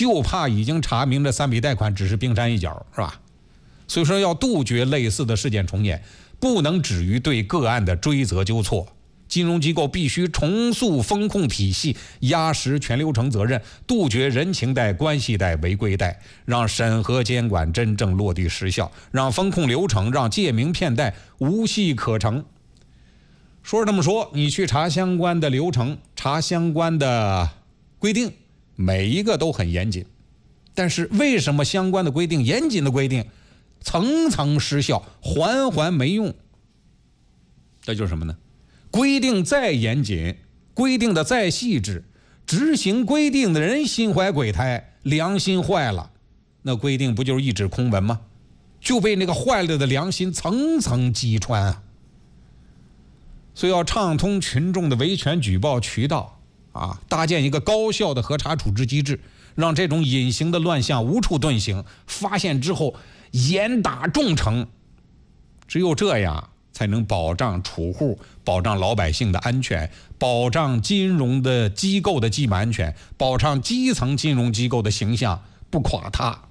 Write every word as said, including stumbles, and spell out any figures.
就怕已经查明这三笔贷款只是冰山一角，是吧？所以说要杜绝类似的事件重演，不能止于对个案的追责纠错。金融机构必须重塑风控体系，压实全流程责任，杜绝人情贷、关系贷、违规贷，让审核监管真正落地实效，让风控流程、让借名骗贷无戏可乘。说是这么说，你去查相关的流程，查相关的规定，每一个都很严谨。但是为什么相关的规定、严谨的规定层层失效，环环没用？这就是什么呢？规定再严谨，规定的再细致，执行规定的人心怀鬼胎，良心坏了，那规定不就是一纸空文吗？就被那个坏了的良心层层击穿啊！所以要畅通群众的维权举报渠道啊，搭建一个高效的核查处置机制，让这种隐形的乱象无处遁形，发现之后严打重惩。只有这样才能保障储户、保障老百姓的安全，保障金融的机构的基本安全，保障基层金融机构的形象不垮塌。